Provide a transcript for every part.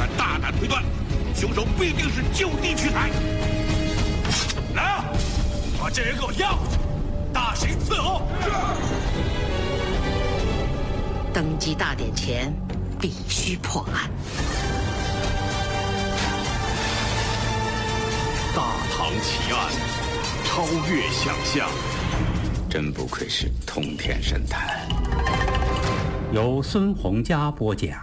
敢大胆推断，凶手必定是就地取材。来啊，把这人给我押回去，大刑伺候。 登基大典前必须破案。 大唐奇案，超越想象。 真不愧是通天神探。 由孙洪佳播讲。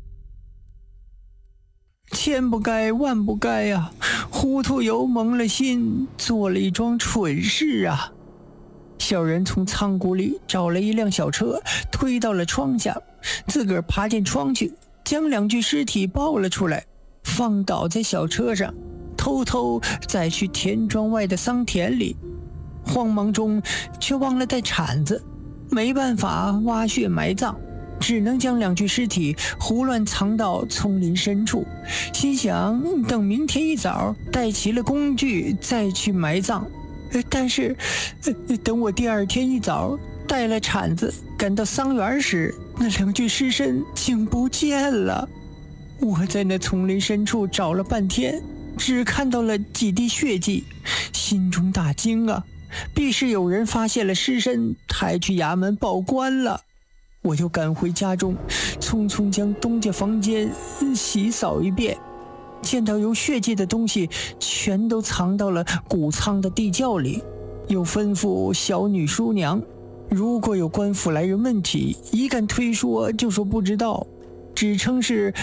千不该万不该呀，糊涂油蒙了心，做了一桩蠢事啊！小人从仓库里找了一辆小车，推到了窗下，自个儿爬进窗去，将2具尸体抱了出来，放倒在小车上，偷偷再去田庄外的桑田里。慌忙中却忘了带铲子，没办法挖穴埋葬，只能将2具尸体胡乱藏到丛林深处，心想等明天一早带齐了工具再去埋葬。但是等我第2天一早带了铲子赶到桑园时，那2具尸身竟不见了。我在那丛林深处找了半天，只看到了几滴血迹，心中大惊啊！必是有人发现了尸身，抬去衙门报官了。我就赶回家中，匆匆将东家房间洗扫一遍，见到有血迹的东西全都藏到了谷仓的地窖里，又吩咐小女叔娘，如果有官府来人问起，一敢推说就说不知道，只称是